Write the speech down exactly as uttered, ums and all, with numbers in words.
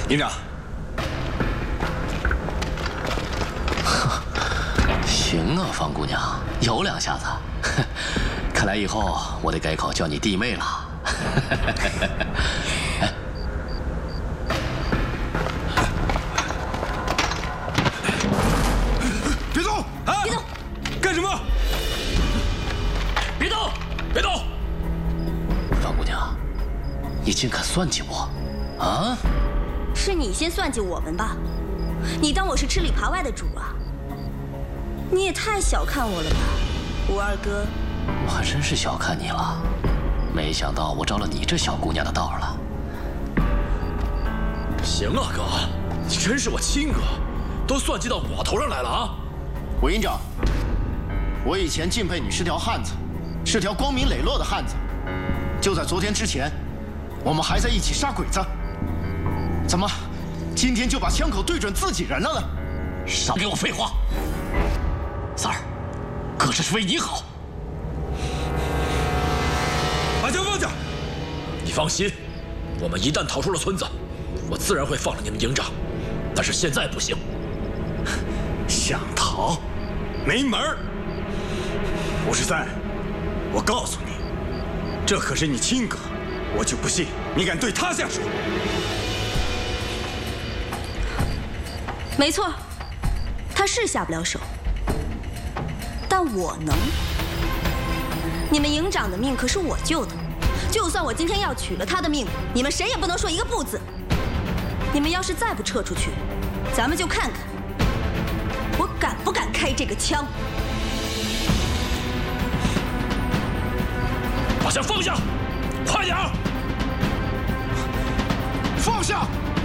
营长。 行啊，方姑娘，有两下子。看来以后我得改口叫你弟妹了。哎， 别动！啊！ 别动！ 干什么？ 别动！别动！方姑娘，你竟敢算计我！啊！ 是你先算计我们吧？你当我是吃里扒外的主啊？你也太小看我了吧，吴二哥！ 我还真是小看你了，没想到我着了你这小姑娘的道了。 行啊，哥，你真是我亲哥，都算计到我头上来了啊！ 韦营长，我以前敬佩你是条汉子，是条光明磊落的汉子。就在昨天之前，我们还在一起杀鬼子，怎么今天就把枪口对准自己人了呢？ 少给我废话！三儿，哥这是为你好。 把枪放下！ 你放心，我们一旦逃出了村子，我自然会放了你们营长。但是现在不行。 想逃，没门儿！吴十三，我告诉你，这可是你亲哥，我就不信你敢对他下手。 没错，他是下不了手，但我能。你们营长的命可是我救的，就算我今天要取了他的命，你们谁也不能说一个不字。你们要是再不撤出去，咱们就看看我敢不敢开这个枪。 把枪放下，快点儿！ 放下！